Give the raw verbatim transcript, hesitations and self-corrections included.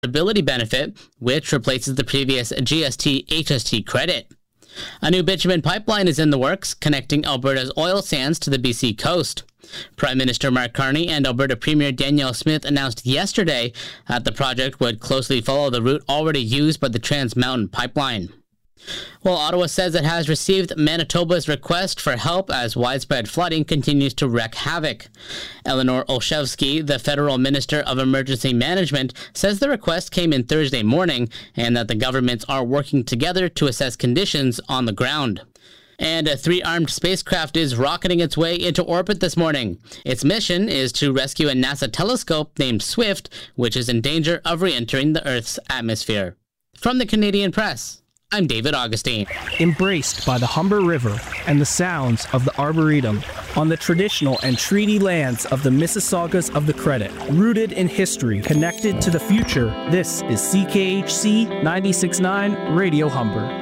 affordability benefit, which replaces the previous G S T H S T credit. A new bitumen pipeline is in the works, connecting Alberta's oil sands to the B C coast. Prime Minister Mark Carney and Alberta Premier Danielle Smith announced yesterday that the project would closely follow the route already used by the Trans Mountain Pipeline. Well, Ottawa says it has received Manitoba's request for help as widespread flooding continues to wreak havoc. Eleanor Olszewski, the federal minister of emergency management, says the request came in Thursday morning and that the governments are working together to assess conditions on the ground. And a three-armed spacecraft is rocketing its way into orbit this morning. Its mission is to rescue a NASA telescope named SWIFT, which is in danger of re-entering the Earth's atmosphere. From the Canadian Press, I'm David Augustine. Embraced by the Humber River and the sounds of the Arboretum, on the traditional and treaty lands of the Mississaugas of the Credit, rooted in history, connected to the future, this is C K H C ninety-six point nine Radio Humber.